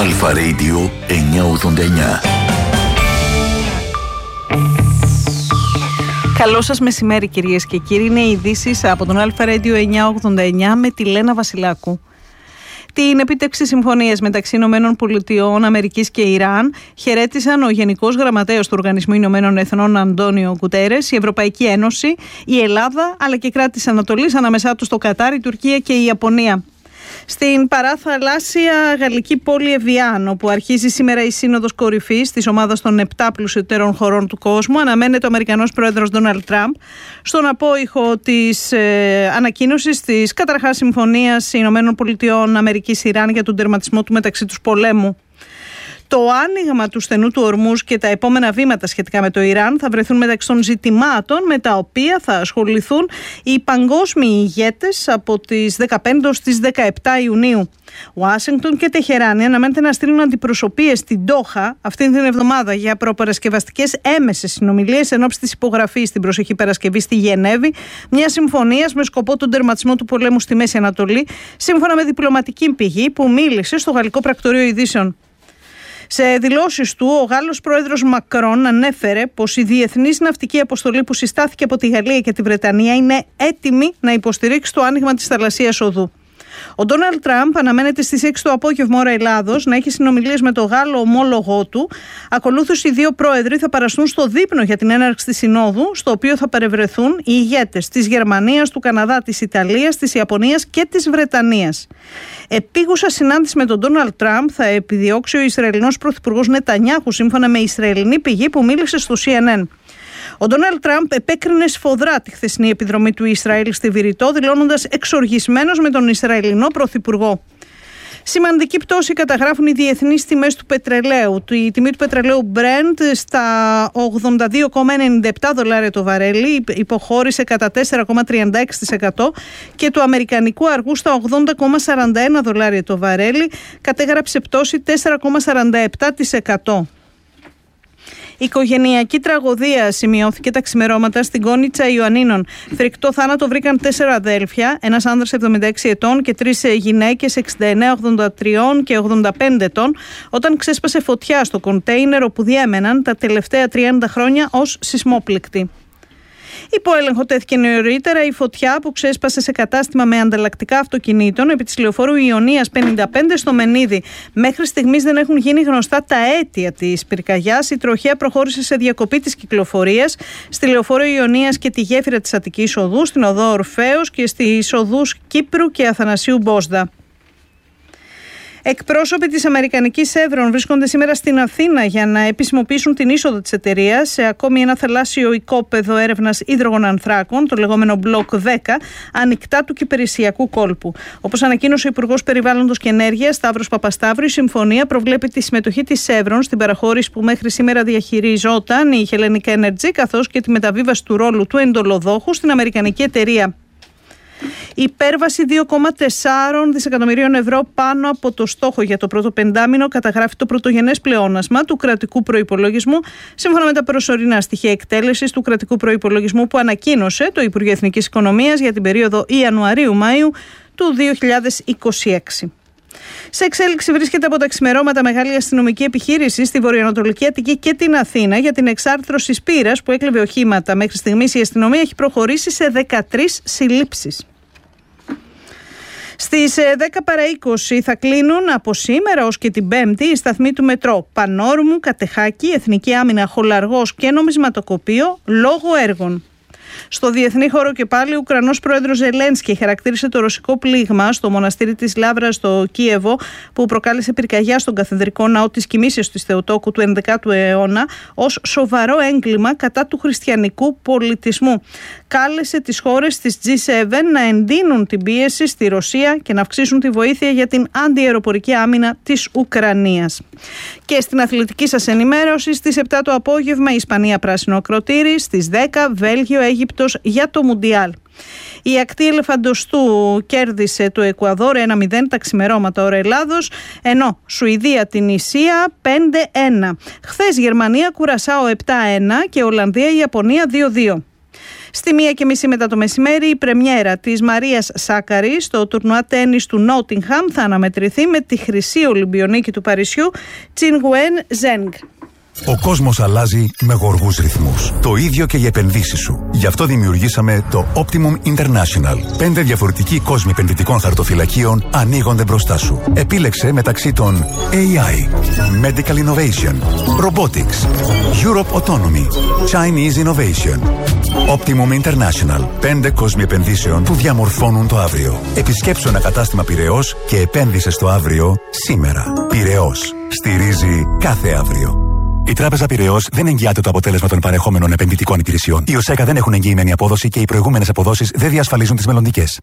Αλφα Radio 989. Καλό σας μεσημέρι κυρίες και κύριοι. Είναι οι ειδήσεις από τον Αλφα Radio 989 με τη Λένα Βασιλάκου. Την επίτευξη συμφωνίας μεταξύ Ηνωμένων Πολιτειών, Αμερικής και Ιράν χαιρέτησαν ο Γενικός Γραμματέας του Οργανισμού Ηνωμένων Εθνών Αντώνιο Γκουτέρες, η Ευρωπαϊκή Ένωση, η Ελλάδα αλλά και κράτη της Ανατολής, ανάμεσά τους το Κατάρ, η Τουρκία και η Ιαπωνία. Στην παραθαλάσσια γαλλική πόλη Εβιάν, όπου αρχίζει σήμερα η Σύνοδος Κορυφής της ομάδας των 7 πλουσιότερων χωρών του κόσμου, αναμένεται ο Αμερικανός Πρόεδρος Ντόναλντ Τραμπ στον απόϊχο της ανακοίνωσης της καταρχάς συμφωνίας Ηνωμένων Πολιτειών Αμερικής-Ιράν για τον τερματισμό του μεταξύ τους πολέμου. Το άνοιγμα του στενού του Ορμούζ και τα επόμενα βήματα σχετικά με το Ιράν θα βρεθούν μεταξύ των ζητημάτων με τα οποία θα ασχοληθούν οι παγκόσμιοι ηγέτες από τις 15 ως τις 17 Ιουνίου. Ουάσιγκτον και Τεχεράνη αναμένεται να στείλουν αντιπροσωπείες στην Ντόχα αυτήν την εβδομάδα για προπαρασκευαστικές έμεσες συνομιλίες εν ώψη της υπογραφής την προσεχή Παρασκευή στη Γενέβη μια συμφωνίας με σκοπό τον τερματισμό του πολέμου στη Μέση Ανατολή, σύμφωνα με διπλωματική πηγή που μίλησε στο Γαλλικό Πρακτορείο Ειδήσεων. Σε δηλώσεις του, ο Γάλλος πρόεδρος Μακρόν ανέφερε πως η διεθνής ναυτική αποστολή που συστάθηκε από τη Γαλλία και τη Βρετανία είναι έτοιμη να υποστηρίξει το άνοιγμα της θαλασσίας οδού. Ο Ντόναλντ Τραμπ αναμένεται στις 6 το απόγευμα ώρα Ελλάδος να έχει συνομιλίες με το Γάλλο ομόλογό του. Ακολούθως οι δύο πρόεδροι θα παραστούν στο δείπνο για την έναρξη της Συνόδου, στο οποίο θα παρευρεθούν οι ηγέτες της Γερμανίας, του Καναδά, της Ιταλίας, της Ιαπωνίας και της Βρετανίας. Επίγουσα συνάντηση με τον Ντόναλντ Τραμπ θα επιδιώξει ο Ισραηλινός πρωθυπουργός Νετανιάχου, σύμφωνα με Ισραηλινή πηγή που μίλησε στο CNN. Ο Ντόναλντ Τραμπ επέκρινε σφοδρά τη χθεσινή επιδρομή του Ισραήλ στη Βηρητό, δηλώνοντας εξοργισμένος με τον Ισραηλινό πρωθυπουργό. Σημαντική πτώση καταγράφουν οι διεθνείς τιμές του πετρελαίου. Η τιμή του πετρελαίου Brent στα $82,97 το βαρέλι υποχώρησε κατά 4,36% και του αμερικανικού αργού στα $80,41 το βαρέλι κατέγραψε πτώση 4,47%. Οικογενειακή τραγωδία σημειώθηκε τα ξημερώματα στην Κόνιτσα Ιωαννίνων. Φρικτό θάνατο βρήκαν 4 αδέλφια, ένας άνδρας 76 ετών και 3 γυναίκες 69, 83 και 85 ετών, όταν ξέσπασε φωτιά στο κοντέινερ όπου διέμεναν τα τελευταία 30 χρόνια ως σεισμόπληκτοι. Υπό έλεγχο τέθηκε νωρίτερα η φωτιά που ξέσπασε σε κατάστημα με ανταλλακτικά αυτοκινήτων επί της λεωφόρου Ιωνίας 55 στο Μενίδη. Μέχρι στιγμής δεν έχουν γίνει γνωστά τα αίτια της πυρκαγιάς. Η τροχέα προχώρησε σε διακοπή της κυκλοφορίας στη λεωφόρο Ιωνίας και τη γέφυρα της Αττικής Οδού, στην οδό Ορφέως και στις οδούς Κύπρου και Αθανασίου Μπόσδα. Εκπρόσωποι της Αμερικανικής Εύρων βρίσκονται σήμερα στην Αθήνα για να επισημοποιήσουν την είσοδο της εταιρείας σε ακόμη ένα θαλάσσιο οικόπεδο έρευνας υδρογονανθράκων, το λεγόμενο Block 10, ανοιχτά του κυπερισιακού κόλπου. Όπως ανακοίνωσε ο Υπουργός Περιβάλλοντος και Ενέργειας Σταύρος Παπασταύρου, η συμφωνία προβλέπει τη συμμετοχή της Εύρων στην παραχώρηση που μέχρι σήμερα διαχειριζόταν η Hellenic Energy, καθώς και τη μεταβίβαση του ρόλου του εντολοδόχου στην αμερικανική εταιρεία. Η υπέρβαση 2,4 δισεκατομμυρίων ευρώ πάνω από το στόχο για το πρώτο πεντάμηνο καταγράφει το πρωτογενές πλεόνασμα του κρατικού προϋπολογισμού, σύμφωνα με τα προσωρινά στοιχεία εκτέλεσης του κρατικού προϋπολογισμού που ανακοίνωσε το Υπουργείο Εθνικής Οικονομίας για την περίοδο Ιανουαρίου-Μάιου του 2026. Σε εξέλιξη βρίσκεται από τα ξημερώματα μεγάλη αστυνομική επιχείρηση στη βορειοανατολική Αττική και την Αθήνα για την εξάρθρωση σπήρας που έκλεβε οχήματα. Μέχρι στιγμής η αστυνομία έχει προχωρήσει σε 13 συλλήψεις. Στις 10 παρά 20 θα κλείνουν από σήμερα ως και την Πέμπτη οι σταθμοί του μετρό Πανόρμου, Κατεχάκη, Εθνική Άμυνα, Χολαργός και Νομισματοκοπείο λόγω έργων. Στο διεθνή χώρο και πάλι, ο Ουκρανός πρόεδρος Ζελένσκι χαρακτήρισε το ρωσικό πλήγμα στο μοναστήρι της Λάβρας στο Κίεβο, που προκάλεσε πυρκαγιά στον καθεδρικό ναό της Κοιμήσεως της Θεοτόκου του 11ου αιώνα, ως σοβαρό έγκλημα κατά του χριστιανικού πολιτισμού. Κάλεσε τις χώρες της G7 να εντείνουν την πίεση στη Ρωσία και να αυξήσουν τη βοήθεια για την αντιαεροπορική άμυνα της Ουκρανίας. Και στην αθλητική σας ενημέρωση, στις 7 το απόγευμα, η Ισπανία πράσινο ακροτήρι, στις 10 Βέλγιο, Αίγυπτος για το Μουντιάλ. Η ακτή ελεφαντοστού κέρδισε το Εκουαδόρ 1-0 τα ξημερώματα ώρα Ελλάδος, ενώ Σουηδία την Ισία 5-1. Χθες Γερμανία Κουρασάο 7-1 και Ολλανδία Ιαπωνία 2-2. Στη 1:30 μετά το μεσημέρι, η πρεμιέρα της Μαρίας Σάκαρη στο τουρνουά τένις του Νότιγχαμ θα αναμετρηθεί με τη χρυσή Ολυμπιονίκη του Παρισιού Τσινγκουέν Ζενγκ. Ο κόσμος αλλάζει με γοργούς ρυθμούς. Το ίδιο και οι επενδύσεις σου. Γι' αυτό δημιουργήσαμε το Optimum International. 5 διαφορετικοί κόσμοι επενδυτικών χαρτοφυλακίων ανοίγονται μπροστά σου. Επίλεξε μεταξύ των AI, Medical Innovation, Robotics, Europe Autonomy, Chinese Innovation. Optimum International. 5 κόσμοι επενδύσεων που διαμορφώνουν το αύριο. Επισκέψου ένα κατάστημα Πειραιώς και επένδυσε στο αύριο σήμερα. Πειραιώς. Στηρίζει κάθε αύριο. Η Τράπεζα Πειραιώς δεν εγγυάται το αποτέλεσμα των παρεχόμενων επενδυτικών υπηρεσιών. Οι ΟΣΕΚΑ δεν έχουν εγγυημένη απόδοση και οι προηγούμενες αποδόσεις δεν διασφαλίζουν τις μελλοντικές.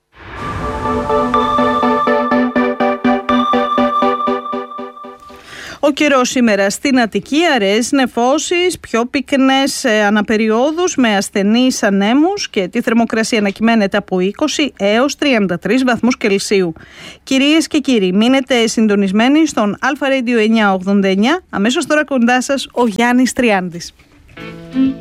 Ο καιρός σήμερα στην Αττική, αραιές νεφώσεις, πιο πυκνές αναπεριόδους με ασθενείς ανέμους και τη θερμοκρασία να κυμαίνεται από 20 έως 33 βαθμούς Κελσίου. Κυρίες και κύριοι, μείνετε συντονισμένοι στον Αλφα Radio 989. Αμέσως τώρα κοντά σας ο Γιάννης Τριάντης.